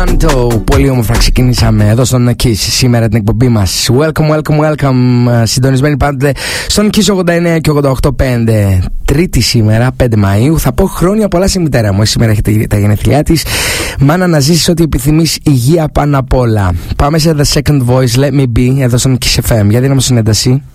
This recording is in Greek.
Το πολύ όμορφα ξεκινήσαμε εδώ στον Kiss σήμερα την εκπομπή μας. Welcome. Συντονισμένοι πάντοτε στον Kiss 89 και 88.5. Τρίτη σήμερα, 5 Μαΐου. Θα πω χρόνια πολλά στη μητέρα μου. Σήμερα έχετε τα γενέθλιά της. Μάνα, να ζήσεις ό,τι επιθυμείς, υγεία πάνω απ' όλα. Πάμε σε The Second Voice, Let Me Be, εδώ στον Kiss FM. Για δίναμε στην ένταση.